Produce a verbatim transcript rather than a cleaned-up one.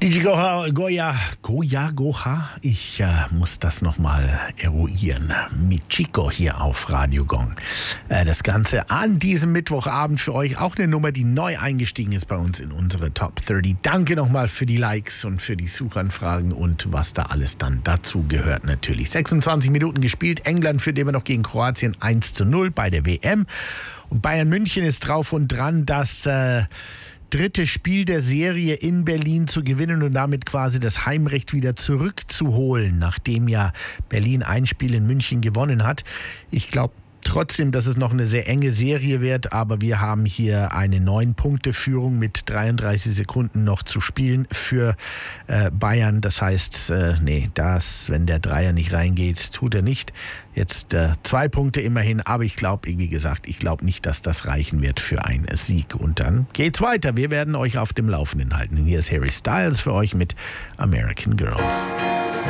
D J Goya, Goya, Goya, Goha, ich äh, muss das nochmal eruieren. Mit Chico hier auf Radio Gong. Äh, das Ganze an diesem Mittwochabend für euch. Auch eine Nummer, die neu eingestiegen ist bei uns in unsere Top dreißig. Danke nochmal für die Likes und für die Suchanfragen und was da alles dann dazu gehört natürlich. sechsundzwanzig Minuten gespielt. England führt immer noch gegen Kroatien eins zu null bei der W M. Und Bayern München ist drauf und dran, dass... Äh, dritte Spiel der Serie in Berlin zu gewinnen und damit quasi das Heimrecht wieder zurückzuholen, nachdem ja Berlin ein Spiel in München gewonnen hat. Ich glaube trotzdem, dass es noch eine sehr enge Serie wird, aber wir haben hier eine neun-Punkte-Führung mit dreiunddreißig Sekunden noch zu spielen für äh, Bayern. Das heißt, äh, nee, das, wenn der Dreier nicht reingeht, tut er nicht. Jetzt äh, zwei Punkte immerhin, aber ich glaube, wie gesagt, ich glaube nicht, dass das reichen wird für einen Sieg. Und dann geht's weiter. Wir werden euch auf dem Laufenden halten. Hier ist Harry Styles für euch mit American Girls.